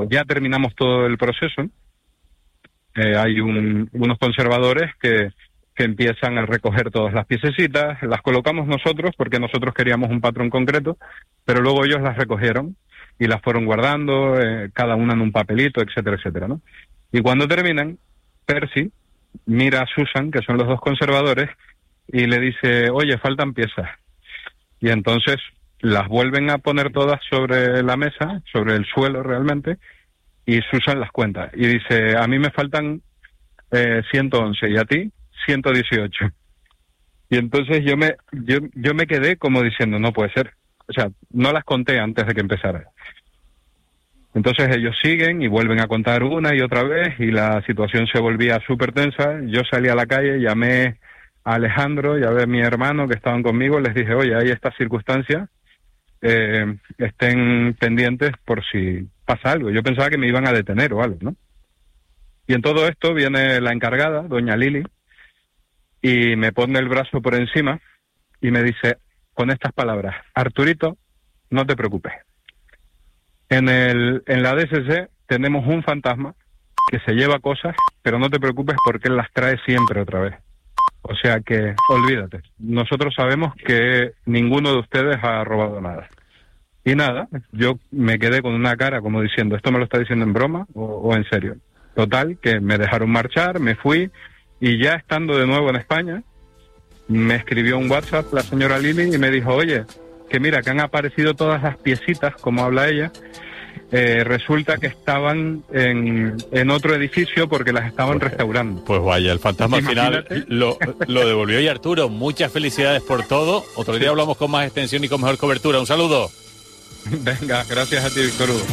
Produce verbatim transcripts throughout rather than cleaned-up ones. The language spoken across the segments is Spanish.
cuando ya terminamos todo el proceso, eh, hay un, unos conservadores que, que empiezan a recoger todas las piececitas, las colocamos nosotros porque nosotros queríamos un patrón concreto, pero luego ellos las recogieron y las fueron guardando, eh, cada una en un papelito, etcétera, etcétera, ¿no? Y cuando terminan, Percy mira a Susan, que son los dos conservadores, y le dice, oye, faltan piezas. Y entonces las vuelven a poner todas sobre la mesa, sobre el suelo realmente, y Susan las cuenta. Y dice, a mí me faltan eh, ciento once, y a ti ciento dieciocho. Y entonces yo me, yo, yo me quedé como diciendo, no puede ser. O sea, no las conté antes de que empezara. Entonces ellos siguen y vuelven a contar una y otra vez, y la situación se volvía súper tensa. Yo salí a la calle, llamé a Alejandro y a ver mi hermano que estaban conmigo, les dije, oye, hay estas circunstancias, eh, estén pendientes por si pasa algo. Yo pensaba que me iban a detener o algo, ¿no? Y en todo esto viene la encargada, doña Lili, y me pone el brazo por encima y me dice con estas palabras, Arturito, no te preocupes. En el en la D C C tenemos un fantasma que se lleva cosas, pero no te preocupes porque él las trae siempre otra vez. O sea que, olvídate, nosotros sabemos que ninguno de ustedes ha robado nada. Y nada, yo me quedé con una cara como diciendo, ¿esto me lo está diciendo en broma o, o en serio? Total, que me dejaron marchar, me fui, y ya estando de nuevo en España, me escribió un WhatsApp la señora Lili y me dijo, oye, que mira, que han aparecido todas las piecitas, como habla ella, eh, resulta que estaban en, en otro edificio porque las estaban pues, restaurando. Pues vaya, el fantasma al final lo, lo devolvió. Y Arturo, muchas felicidades por todo. Otro día sí. hablamos con más extensión y con mejor cobertura. Un saludo. Venga, gracias a ti, Víctor Hugo.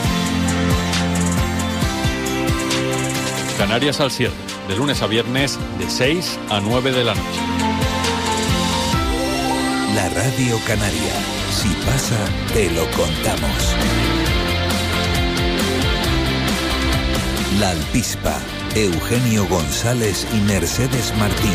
Canarias al cierre, de lunes a viernes, de seis a nueve de la noche. La Radio Canaria. Si pasa, te lo contamos. La Alpispa, Eugenio González y Mercedes Martín.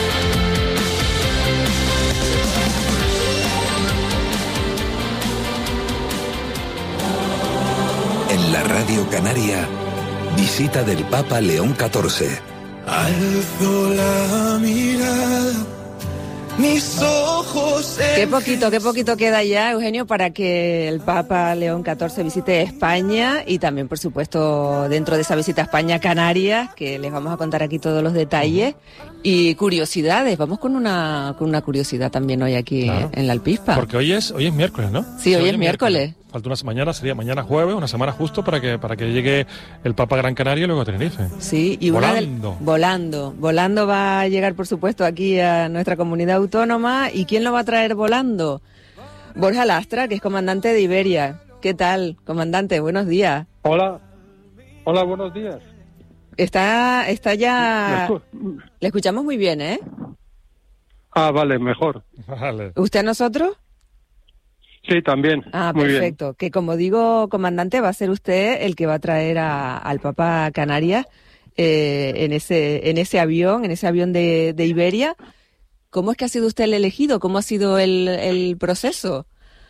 En la Radio Canaria, visita del Papa León catorce. Alzo la mirada, mis ojos... Qué poquito, qué poquito queda ya, Eugenio, para que el Papa León catorce visite España, y también, por supuesto, dentro de esa visita a España, Canarias, que les vamos a contar aquí todos los detalles. Y curiosidades, vamos con una con una curiosidad también hoy aquí, claro, en la Alpispa. Porque hoy es hoy es miércoles, ¿no? Sí, sí hoy, hoy es miércoles. miércoles. Falta una mañana, sería mañana jueves, una semana justo para que para que llegue el Papa a Gran Canaria y luego a Tenerife. Sí, y volando. Una del, volando. Volando va a llegar, por supuesto, aquí a nuestra comunidad autónoma. ¿Y quién lo va a traer volando? Borja Lastra, que es comandante de Iberia. ¿Qué tal, comandante? Buenos días. Hola. Hola, buenos días. Está, está ya... Le escuchamos muy bien, ¿eh? Ah, vale, mejor. Vale. ¿Usted a nosotros? Sí, también. Ah, muy perfecto. Bien. Que como digo, comandante, va a ser usted el que va a traer a, al Papa a Canarias eh, en ese en ese avión, en ese avión de, de Iberia. ¿Cómo es que ha sido usted el elegido? ¿Cómo ha sido el, el proceso?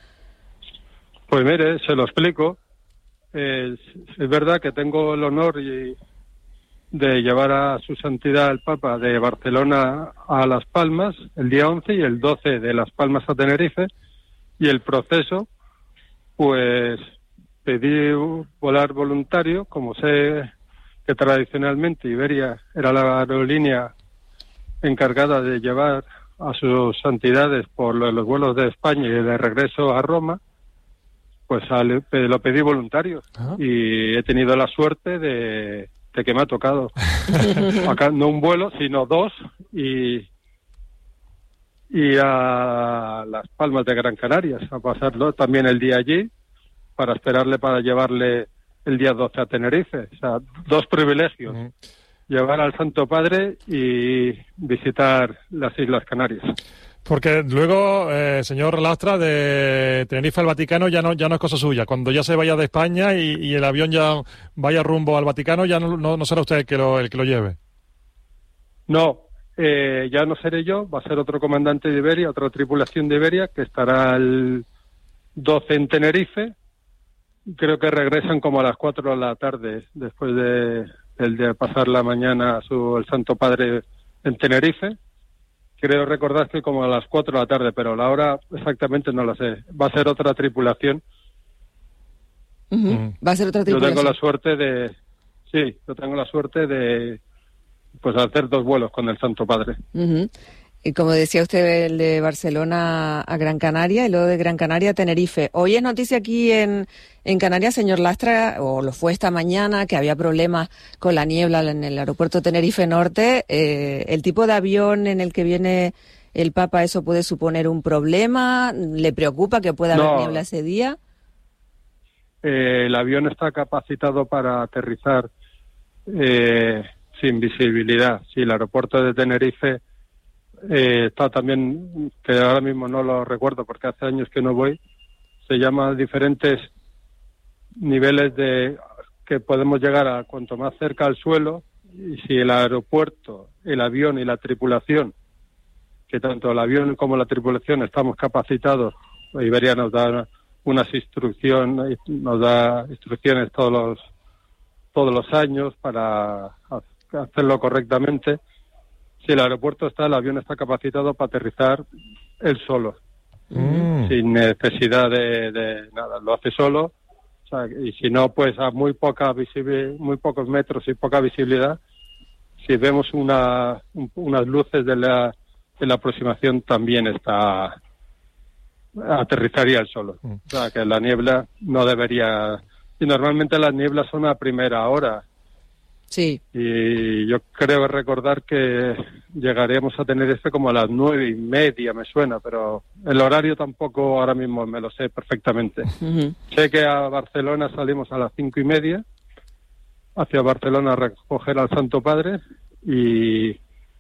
Pues mire, se lo explico. Eh, es verdad que tengo el honor y de llevar a su santidad el Papa de Barcelona a Las Palmas el día once y el doce de Las Palmas a Tenerife, y el proceso, pues pedí volar voluntario, como sé que tradicionalmente Iberia era la aerolínea encargada de llevar a sus santidades por los vuelos de España y de regreso a Roma, pues lo pedí voluntario. ¿Ah? Y he tenido la suerte de de que me ha tocado. Acá no un vuelo, sino dos, y y a Las Palmas de Gran Canarias, a pasarlo también el día allí, para esperarle para llevarle el día doce a Tenerife. O sea, dos privilegios. Uh-huh. Llevar al Santo Padre y visitar las Islas Canarias. Porque luego, eh, señor Lastra, de Tenerife al Vaticano ya no ya no es cosa suya. Cuando ya se vaya de España y, y el avión ya vaya rumbo al Vaticano, ya no, no, no será usted el que lo, el que lo lleve. No, eh, ya no seré yo, va a ser otro comandante de Iberia, otra tripulación de Iberia, que estará el doce en Tenerife, creo que regresan como a las cuatro de la tarde, después de, el de pasar la mañana su, el Santo Padre en Tenerife. Creo recordar que como a las cuatro de la tarde, pero la hora exactamente no la sé. Va a ser otra tripulación. Uh-huh. Va a ser otra tripulación. Yo tengo la suerte de... Sí, yo tengo la suerte de pues hacer dos vuelos con el Santo Padre. Uh-huh. Y como decía usted, el de Barcelona a Gran Canaria y luego de Gran Canaria a Tenerife. Hoy es noticia aquí en, en Canarias, señor Lastra, o lo fue esta mañana, que había problemas con la niebla en el aeropuerto Tenerife Norte. Eh, ¿El tipo de avión en el que viene el Papa, eso puede suponer un problema? ¿Le preocupa que pueda haber no. niebla ese día? Eh, el avión está capacitado para aterrizar eh, sin visibilidad. Sí, el aeropuerto de Tenerife eh, está también, que ahora mismo no lo recuerdo porque hace años que no voy, se llama diferentes niveles de que podemos llegar a cuanto más cerca al suelo, y si el aeropuerto, el avión y la tripulación, que tanto el avión como la tripulación estamos capacitados, Iberia nos da unas instrucciones, nos da instrucciones todos los todos los años para hacerlo correctamente. Si el aeropuerto está, el avión está capacitado para aterrizar él solo, mm. sin necesidad de, de nada, lo hace solo. O sea, y si no, pues a muy poca visible, muy pocos metros y poca visibilidad, si vemos una, un, unas luces de la, de la aproximación, también está aterrizaría él solo. Mm. O sea, que la niebla no debería... Y normalmente las nieblas son a primera hora. Sí. Y yo creo recordar que llegaremos a tener este como a las nueve y media, me suena, pero el horario tampoco ahora mismo me lo sé perfectamente. Uh-huh. Sé que a Barcelona salimos a las cinco y media, hacia Barcelona a recoger al Santo Padre, y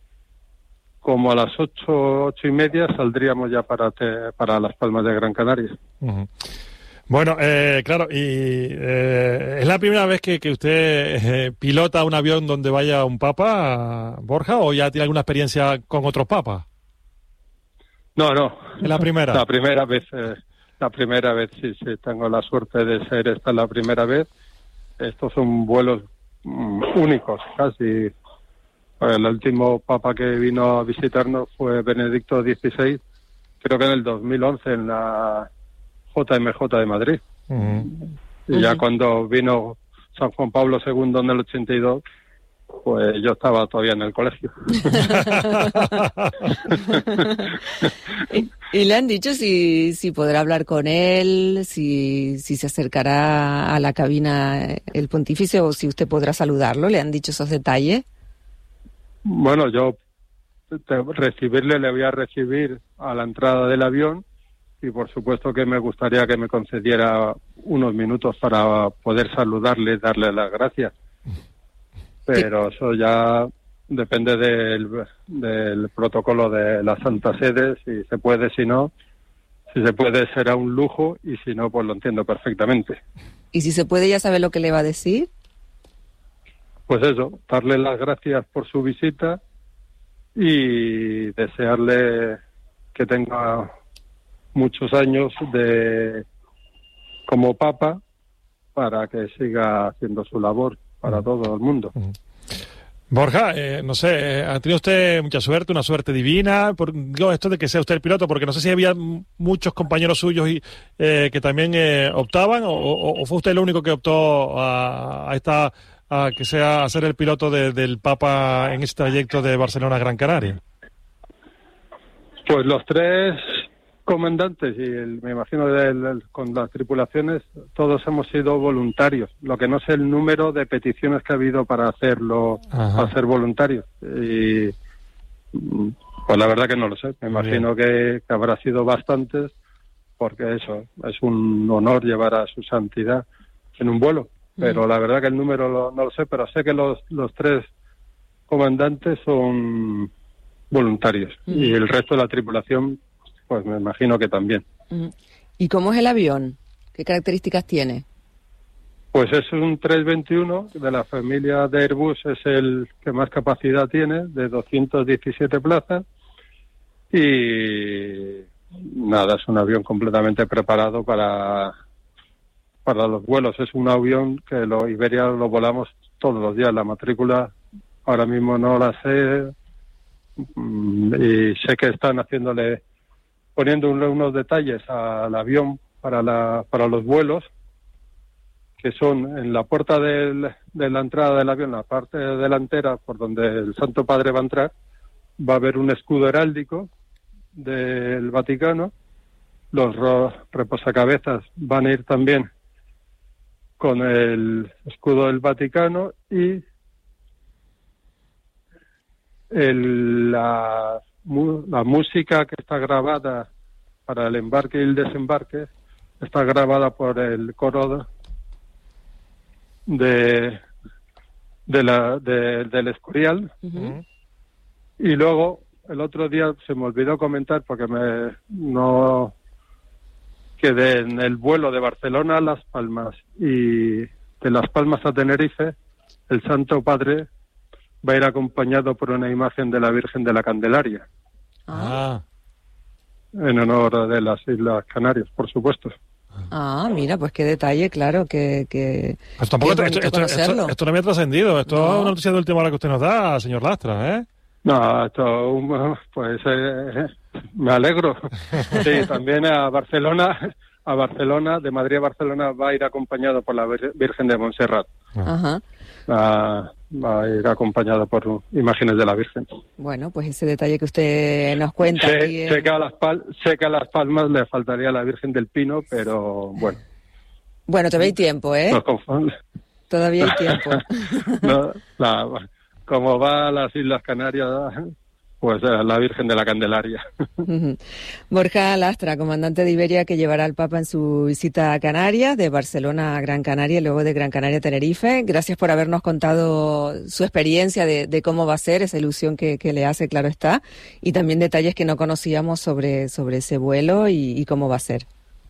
como a las ocho, ocho y media saldríamos ya para te, para Las Palmas de Gran Canaria. Uh-huh. Bueno, eh, claro, y eh, ¿es la primera vez que, que usted eh, pilota un avión donde vaya un papa, Borja, o ya tiene alguna experiencia con otros papas? No, no. ¿Es la primera? La primera vez, eh, la primera vez, sí, sí, tengo la suerte de ser esta la primera vez. Estos son vuelos mm, únicos, casi. El último papa que vino a visitarnos fue Benedicto dieciséis, creo que en el dos mil once, en la J M J de Madrid. Uh-huh. Y ya uh-huh. cuando vino San Juan Pablo segundo en el ochenta y dos, pues yo estaba todavía en el colegio. ¿Y, y le han dicho si, si podrá hablar con él, si, si se acercará a la cabina el pontífice, o si usted podrá saludarlo? ¿Le han dicho esos detalles? Bueno, yo te, recibirle le voy a recibir a la entrada del avión, y por supuesto que me gustaría que me concediera unos minutos para poder saludarle y darle las gracias. Pero sí, eso ya depende del, del protocolo de la Santa Sede, si se puede, si no. Si se puede será un lujo, y si no, pues lo entiendo perfectamente. ¿Y si se puede, ya sabe lo que le va a decir? Pues eso, darle las gracias por su visita y desearle que tenga muchos años de como papa, para que siga haciendo su labor para todo el mundo. Borja, eh, no sé, eh, ha tenido usted mucha suerte, una suerte divina, por digo, esto de que sea usted el piloto, porque no sé si había muchos compañeros suyos y, eh, que también eh, optaban, o, o, o fue usted el único que optó a, a esta a que sea a ser el piloto de, del Papa en este trayecto de Barcelona a Gran Canaria. Pues los tres comandantes y el, me imagino el, el, con las tripulaciones, todos hemos sido voluntarios. Lo que no sé el número de peticiones que ha habido para hacerlo, Ajá. para ser voluntarios. Y pues la verdad que no lo sé. Me imagino que, que habrá sido bastantes, porque eso es un honor llevar a su santidad en un vuelo. Pero la verdad que el número lo, no lo sé, pero sé que los, los tres comandantes son voluntarios, mm. y el resto de la tripulación, pues me imagino que también. ¿Y cómo es el avión? ¿Qué características tiene? Pues es un trescientos veintiuno, de la familia de Airbus, es el que más capacidad tiene, de doscientas diecisiete plazas, y nada, es un avión completamente preparado para para los vuelos. Es un avión que lo Iberia lo volamos todos los días. La matrícula ahora mismo no la sé, y sé que están haciéndole, poniendo unos detalles al avión para la para los vuelos, que son en la puerta del, de la entrada del avión, la parte delantera por donde el Santo Padre va a entrar, va a haber un escudo heráldico del Vaticano. Los ro- reposacabezas van a ir también con el escudo del Vaticano, y el, la, mu- la música que está grabada para el embarque y el desembarque está grabada por el coro de, de la, de, del Escorial. Ujú. Y luego, el otro día se me olvidó comentar, porque me no que de, en el vuelo de Barcelona a Las Palmas y de Las Palmas a Tenerife, el Santo Padre va a ir acompañado por una imagen de la Virgen de la Candelaria, Ah, en honor de las Islas Canarias, por supuesto. Ah, mira, pues qué detalle, claro, que... que pues tampoco qué esto, bonito esto, esto, conocerlo. esto no había trascendido. Esto No. es una noticia de última hora que usted nos da, señor Lastra, ¿eh? No, esto, um, pues eh, me alegro. Sí, también a Barcelona, a Barcelona, de Madrid a Barcelona va a ir acompañado por la Vir- Virgen de Montserrat. Ajá. Va, va a ir acompañado por imágenes de la Virgen. Bueno, pues ese detalle que usted nos cuenta Sé, aquí. sé en- que a las pal- sé que a Las Palmas le faltaría la Virgen del Pino, pero bueno, Bueno, todavía hay tiempo, ¿eh? no confunde. Todavía hay tiempo. No, la- como va a las Islas Canarias, pues eh, la Virgen de la Candelaria. Ujú. Borja Lastra, comandante de Iberia, que llevará al Papa en su visita a Canarias, de Barcelona a Gran Canaria y luego de Gran Canaria a Tenerife. Gracias por habernos contado su experiencia de, de cómo va a ser, esa ilusión que, que le hace, claro está, y también detalles que no conocíamos sobre, sobre ese vuelo y, y cómo va a ser.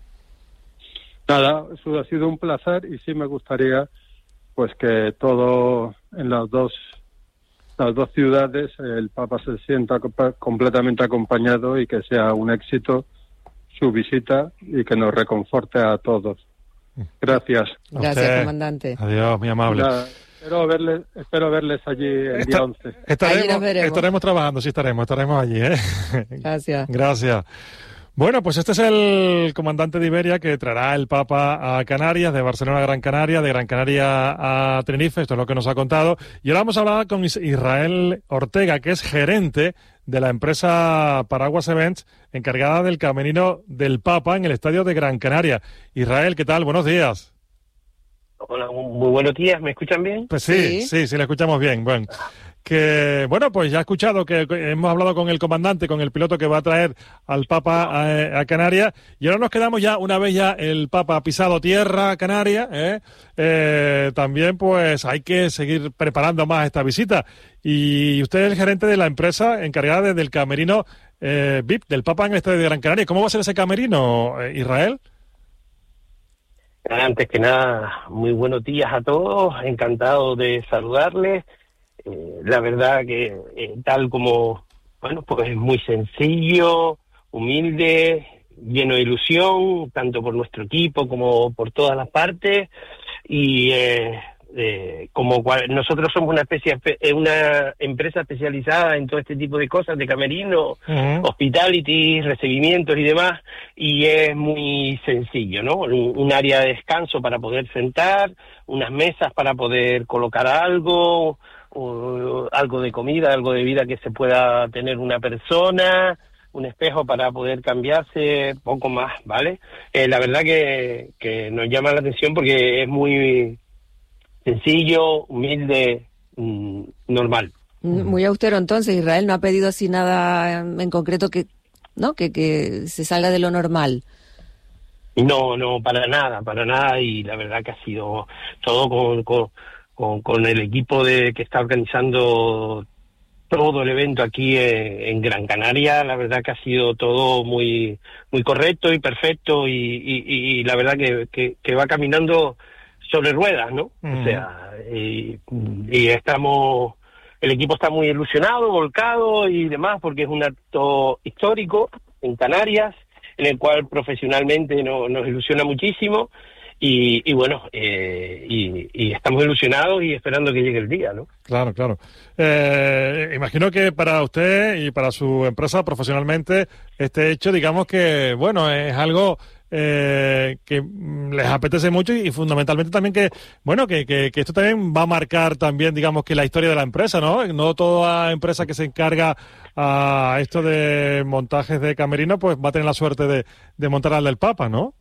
Nada, eso ha sido un placer, y sí me gustaría pues que todo en las dos las dos ciudades el Papa se sienta compa- completamente acompañado, y que sea un éxito su visita y que nos reconforte a todos. Gracias. A Gracias, usted. comandante. Adiós, muy amable. Nada, espero verles, espero verles allí el Esta- día once. Allí nos Estaremos, veremos. estaremos trabajando, sí estaremos, estaremos allí, ¿eh? Gracias. Gracias. Bueno, pues este es el comandante de Iberia que traerá el Papa a Canarias, de Barcelona a Gran Canaria, de Gran Canaria a Tenerife, esto es lo que nos ha contado. Y ahora vamos a hablar con Is- Israel Ortega, que es gerente de la empresa Paraguas Events, encargada del camerino del Papa en el estadio de Gran Canaria. Israel, ¿qué tal? Buenos días. Hola, muy buenos días, ¿me escuchan bien? Pues sí, Sí. sí, sí, le escuchamos bien. Bueno, que bueno, pues ya he escuchado que que hemos hablado con el comandante, con el piloto que va a traer al Papa a, a Canarias, y ahora nos quedamos ya, una vez ya el Papa ha pisado tierra Canaria, ¿eh? Eh, también pues hay que seguir preparando más esta visita. Y usted es el gerente de la empresa encargada de- del camerino eh, V I P del Papa en el estadio de Gran Canaria. ¿Cómo va a ser ese camerino, eh, Israel? Antes que nada, muy buenos días a todos, encantado de saludarles. Eh, la verdad que eh, tal como, bueno, pues es muy sencillo, humilde, lleno de ilusión, tanto por nuestro equipo como por todas las partes, y eh, eh, como cual, nosotros somos una especie eh, una empresa especializada en todo este tipo de cosas, de camerino, Uh-huh. hospitality, recibimientos y demás, y es muy sencillo, ¿no? Un, un área de descanso para poder sentar, unas mesas para poder colocar algo, o algo de comida, algo de bebida que se pueda tener una persona, un espejo para poder cambiarse, poco más, ¿vale? Eh, la verdad que, que nos llama la atención porque es muy sencillo, humilde, mm, normal. Muy austero entonces, Israel no ha pedido así nada en concreto que, ¿no? Que, que se salga de lo normal. No, no, para nada, para nada, y la verdad que ha sido todo con, con, con, con el equipo de que está organizando todo el evento aquí en, en Gran Canaria. La verdad que ha sido todo muy muy correcto y perfecto, y, y, y la verdad que, que, que va caminando sobre ruedas, ¿no? Mm. O sea, y, y estamos, el equipo está muy ilusionado, volcado y demás, porque es un acto histórico en Canarias, en el cual profesionalmente no, nos ilusiona muchísimo, Y, y bueno, eh, y, y estamos ilusionados y esperando que llegue el día, ¿no? Claro, claro. Eh, imagino que para usted y para su empresa profesionalmente este hecho, digamos que, bueno, es algo eh, que les apetece mucho y, y fundamentalmente también que, bueno, que, que, que esto también va a marcar también, digamos, que la historia de la empresa, ¿no? No toda empresa que se encarga a esto de montajes de camerino, pues va a tener la suerte de, de montar al del Papa, ¿no?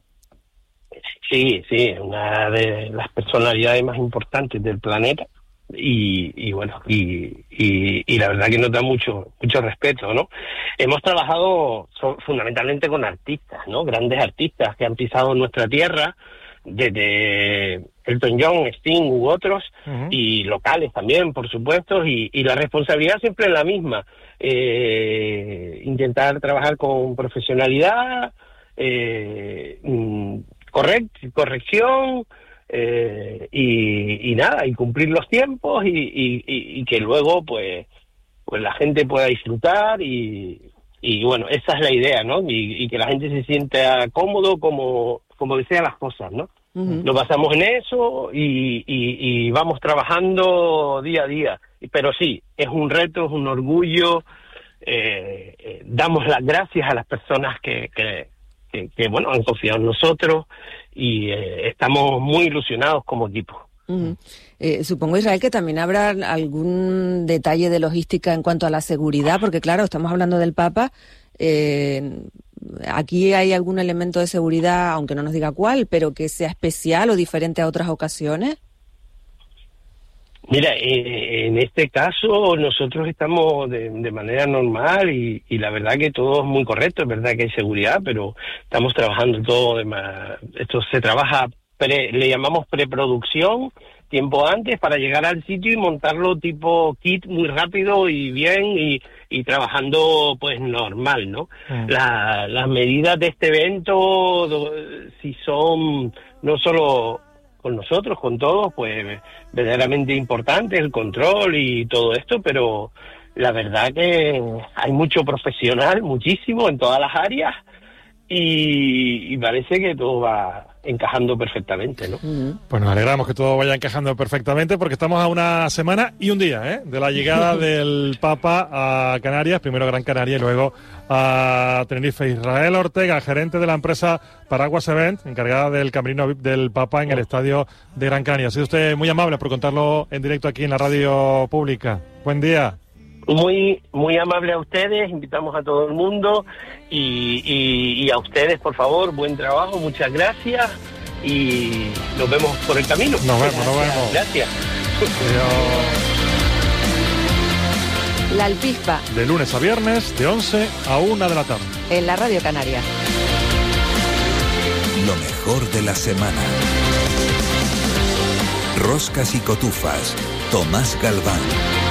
Sí, sí, una de las personalidades más importantes del planeta y, y bueno, y, y, y la verdad que nos da mucho mucho respeto, ¿no? Hemos trabajado so, fundamentalmente con artistas, ¿no? Grandes artistas que han pisado nuestra tierra, desde Elton John, Sting u otros, uh-huh. y locales también, por supuesto, y, y la responsabilidad siempre es la misma, eh, intentar trabajar con profesionalidad, eh, correct, corrección, eh, y, y nada, y cumplir los tiempos y, y, y, y que luego pues pues la gente pueda disfrutar y, y bueno, esa es la idea, ¿no? Y, y que la gente se sienta cómodo como, como desean las cosas, ¿no? Uh-huh. Nos basamos en eso y, y, y vamos trabajando día a día. Pero sí, es un reto, es un orgullo, eh, eh, damos las gracias a las personas que... que Que, que, bueno, han confiado en nosotros y eh, estamos muy ilusionados como equipo. Uh-huh. Eh, supongo, Israel, que también habrá algún detalle de logística en cuanto a la seguridad, porque claro, estamos hablando del Papa. Eh, ¿Aquí hay algún elemento de seguridad, aunque no nos diga cuál, pero que sea especial o diferente a otras ocasiones? Mira, eh, en este caso nosotros estamos de, de manera normal y, y la verdad que todo es muy correcto, es verdad que hay seguridad, pero estamos trabajando todo de más, esto se trabaja, pre, le llamamos preproducción, tiempo antes para llegar al sitio y montarlo tipo kit muy rápido y bien y, y trabajando pues normal, ¿no? Mm. La, las medidas de este evento, si son no solo... con nosotros, con todos, pues verdaderamente importante el control y todo esto, pero la verdad que hay mucho profesional, muchísimo en todas las áreas y, y parece que todo va encajando perfectamente, ¿no? Pues nos alegramos que todo vaya encajando perfectamente porque estamos a una semana y un día, ¿eh? De la llegada del Papa a Canarias, primero a Gran Canaria y luego a Tenerife. Israel Ortega, gerente de la empresa Paraguas Event, encargada del camerino V I P del Papa en el estadio de Gran Canaria. Ha sido usted muy amable por contarlo en directo aquí en la radio pública. Buen día. Muy muy amable a ustedes, invitamos a todo el mundo y, y, y a ustedes, por favor, buen trabajo, muchas gracias y nos vemos por el camino. Nos vemos, nos vemos. Gracias. La Alpispa. De lunes a viernes, de once a una de la tarde. En la Radio Canaria. Lo mejor de la semana. Roscas y cotufas. Tomás Galván.